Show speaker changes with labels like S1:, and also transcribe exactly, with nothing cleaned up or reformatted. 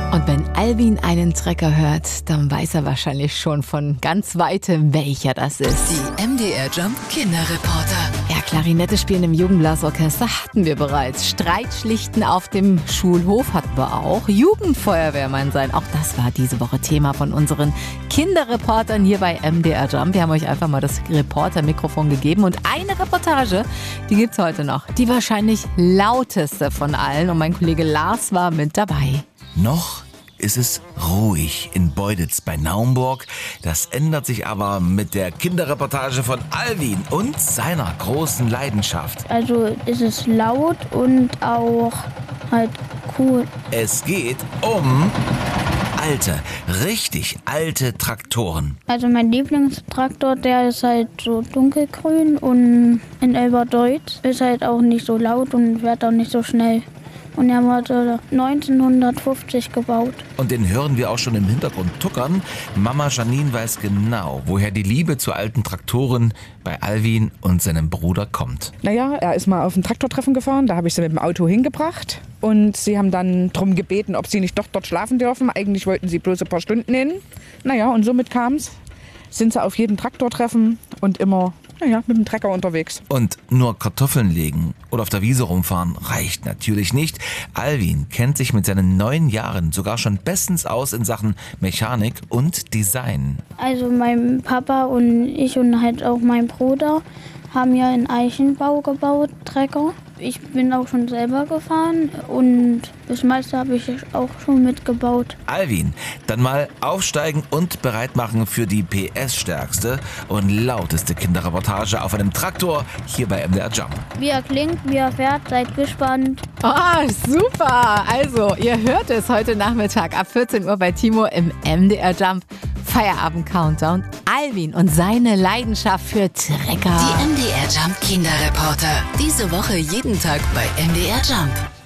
S1: Und wenn Alvin einen Trecker hört, dann weiß er wahrscheinlich schon von ganz weitem, welcher das ist.
S2: Die M D R Jump Kinderreporter.
S1: Ja, Klarinette spielen im Jugendblasorchester hatten wir bereits. Streitschlichten auf dem Schulhof hatten wir auch. Jugendfeuerwehrmann sein, auch das war diese Woche Thema von unseren Kinderreportern hier bei M D R Jump. Wir haben euch einfach mal das Reportermikrofon gegeben und eine Reportage, die gibt's heute noch. Die wahrscheinlich lauteste von allen und mein Kollege Lars war mit dabei.
S3: Noch ist es ruhig in Beuditz bei Naumburg. Das ändert sich aber mit der Kinderreportage von Alvin und seiner großen Leidenschaft.
S4: Also ist es laut und auch halt cool.
S3: Es geht um alte, richtig alte Traktoren.
S4: Also mein Lieblingstraktor, der ist halt so dunkelgrün und in Elberdeutsch ist halt auch nicht so laut und fährt auch nicht so schnell. Und er wurde neunzehnhundertfünfzig gebaut.
S3: Und den hören wir auch schon im Hintergrund tuckern. Mama Janine weiß genau, woher die Liebe zu alten Traktoren bei Alvin und seinem Bruder kommt.
S5: Naja, er ist mal auf ein Traktortreffen gefahren, da habe ich sie mit dem Auto hingebracht. Und sie haben dann darum gebeten, ob sie nicht doch dort schlafen dürfen. Eigentlich wollten sie bloß ein paar Stunden hin. Naja, und somit kam es. Sind sie auf jedem Traktortreffen und immer naja, mit dem Trecker unterwegs.
S3: Und nur Kartoffeln legen oder auf der Wiese rumfahren reicht natürlich nicht. Alvin kennt sich mit seinen neun Jahren sogar schon bestens aus in Sachen Mechanik und Design.
S4: Also mein Papa und ich und halt auch mein Bruder haben ja in Eichenbau gebaut, Trecker. Ich bin auch schon selber gefahren und das meiste habe ich auch schon mitgebaut.
S3: Alvin, dann mal aufsteigen und bereit machen für die P S-stärkste und lauteste Kinderreportage auf einem Traktor hier bei M D R Jump.
S4: Wie er klingt, wie er fährt, seid gespannt.
S1: Ah, super! Also, ihr hört es heute Nachmittag ab vierzehn Uhr bei Timo im M D R Jump. Feierabend-Countdown. Alvin und seine Leidenschaft für Trecker.
S2: Die M D R Jump Kinderreporter. Diese Woche jeden Tag bei M D R Jump.